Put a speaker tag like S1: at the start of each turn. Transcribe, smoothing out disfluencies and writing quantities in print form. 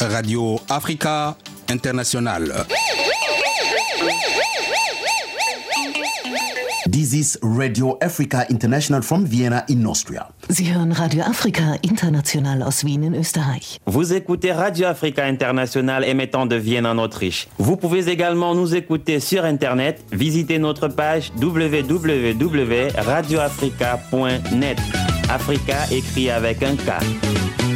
S1: Radio Africa International.
S2: This is Radio Africa International from Vienna in Austria.
S3: Sie hören Radio Africa International aus Wien in Österreich.
S4: Vous écoutez Radio Africa International émettant de Vienne en Autriche. Vous pouvez également nous écouter sur Internet. Visitez notre page www.radioafrica.net. Africa écrit avec un K.